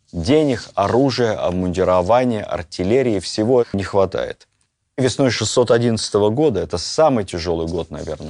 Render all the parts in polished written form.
денег, оружия, обмундирования, артиллерии, всего не хватает. Весной 611 года, это самый тяжелый год, наверное,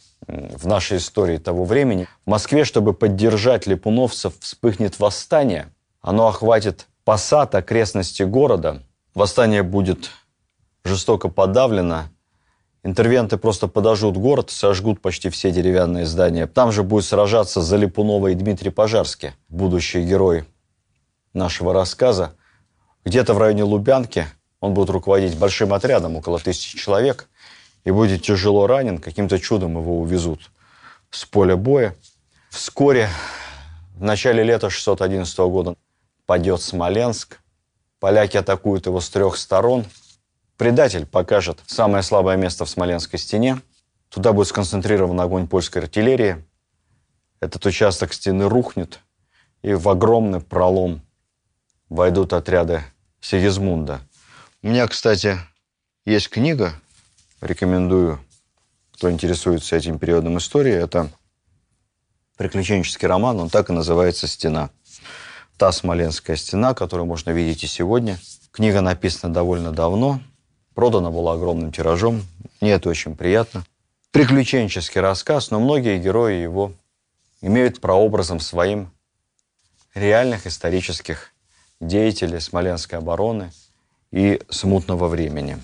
в нашей истории того времени, в Москве, чтобы поддержать липуновцев, вспыхнет восстание. Оно охватит посад, окрестности города. Восстание будет жестоко подавлено. Интервенты просто подожгут город, сожгут почти все деревянные здания. Там же будет сражаться за Липунова и Дмитрий Пожарский, будущий герой нашего рассказа. Где-то в районе Лубянки он будет руководить большим отрядом, около 1000 человек, и будет тяжело ранен. Каким-то чудом его увезут с поля боя. Вскоре, в начале лета 611 года, падет Смоленск. Поляки атакуют его с 3 сторон. Предатель покажет самое слабое место в Смоленской стене. Туда будет сконцентрирован огонь польской артиллерии. Этот участок стены рухнет, и в огромный пролом войдут отряды Сигизмунда. У меня, кстати, есть книга, рекомендую, кто интересуется этим периодом истории. Это приключенческий роман, он так и называется «Стена». Та Смоленская стена, которую можно видеть и сегодня. Книга написана довольно давно, продана была огромным тиражом. Мне это очень приятно. Приключенческий рассказ, но многие герои его имеют прообразом своим реальных исторических деятелей Смоленской обороны и смутного времени.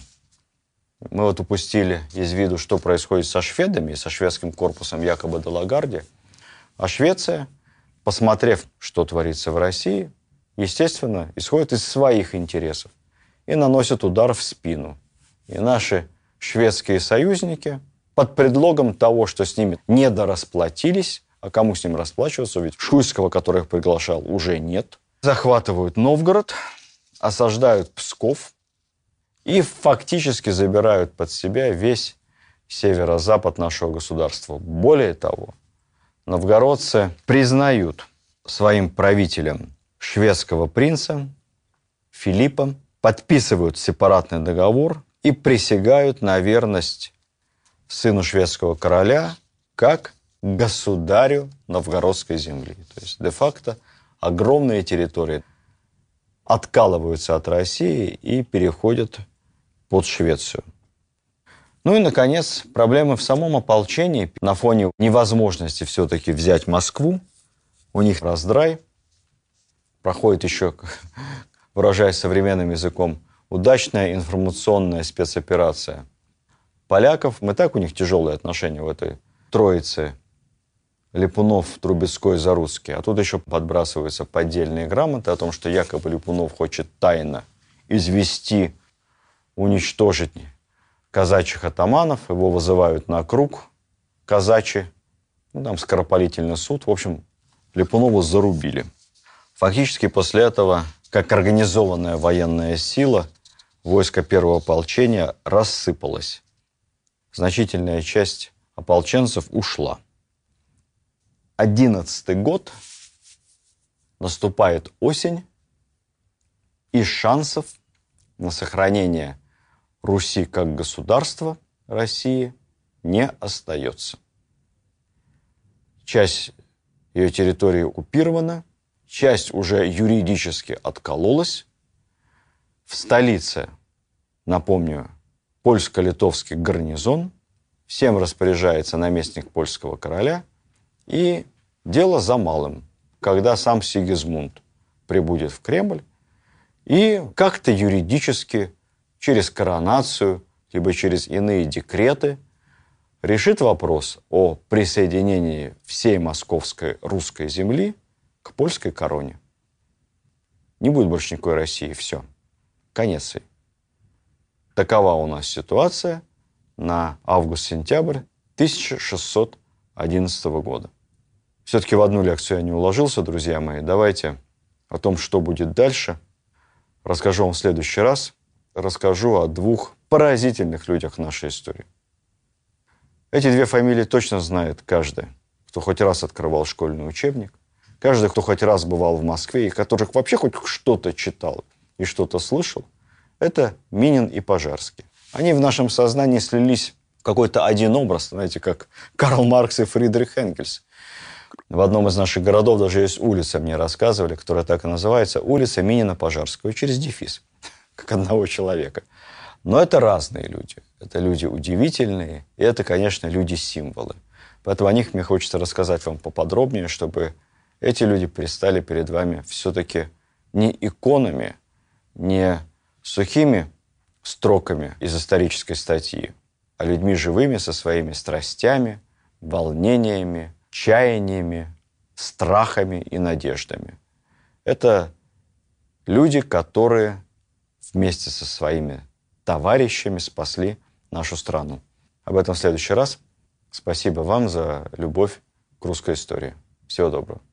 Мы вот упустили из виду, что происходит со шведами, со шведским корпусом якобы де Лагарди. А Швеция, посмотрев, что творится в России, естественно, исходит из своих интересов и наносит удар в спину. И наши шведские союзники под предлогом того, что с ними недорасплатились, а кому с ним расплачиваться, ведь Шуйского, который их приглашал, уже нет, захватывают Новгород, осаждают Псков и фактически забирают под себя весь северо-запад нашего государства. Более того, новгородцы признают своим правителем шведского принца Филиппа, подписывают сепаратный договор и присягают на верность сыну шведского короля как государю новгородской земли. То есть, де-факто, огромные территории откалываются от России и переходят под Швецию. Ну и, наконец, проблемы в самом ополчении. На фоне невозможности все-таки взять Москву, у них раздрай. Проходит еще, выражаясь современным языком, удачная информационная спецоперация поляков. И так у них тяжелые отношения в этой троице. Липунов, Трубецкой, Заруцкий. А тут еще подбрасываются поддельные грамоты о том, что якобы Липунов хочет тайно извести, уничтожить казачьих атаманов. Его вызывают на круг казачьи. Ну, там скоропалительный суд. В общем, Липунова зарубили. Фактически после этого, как организованная военная сила, войско первого ополчения рассыпалось. Значительная часть ополченцев ушла. 11-й год, наступает осень, и шансов на сохранение Руси как государства России не остается. Часть ее территории оккупирована, часть уже юридически откололась. В столице, напомню, польско-литовский гарнизон, всем распоряжается наместник польского короля, и дело за малым, когда сам Сигизмунд прибудет в Кремль и как-то юридически, через коронацию, либо через иные декреты, решит вопрос о присоединении всей московской русской земли к польской короне. Не будет больше никакой России, все, конец ей. Такова у нас ситуация на август-сентябрь 1611 года. Все-таки в одну лекцию я не уложился, друзья мои. Давайте о том, что будет дальше, расскажу вам в следующий раз. Расскажу о 2 поразительных людях нашей истории. Эти 2 фамилии точно знает каждый, кто хоть раз открывал школьный учебник, каждый, кто хоть раз бывал в Москве, и которых вообще хоть что-то читал и что-то слышал, это Минин и Пожарский. Они в нашем сознании слились в какой-то один образ, знаете, как Карл Маркс и Фридрих Энгельс. В одном из наших городов даже есть улица, мне рассказывали, которая так и называется, улица Минина-Пожарского, через дефис, как одного человека. Но это разные люди. Это люди удивительные, и это, конечно, люди-символы. Поэтому о них мне хочется рассказать вам поподробнее, чтобы эти люди предстали перед вами все-таки не иконами, не сухими строками из исторической статьи, а людьми живыми со своими страстями, волнениями, чаяниями, страхами и надеждами. Это люди, которые вместе со своими товарищами спасли нашу страну. Об этом в следующий раз. Спасибо вам за любовь к русской истории. Всего доброго.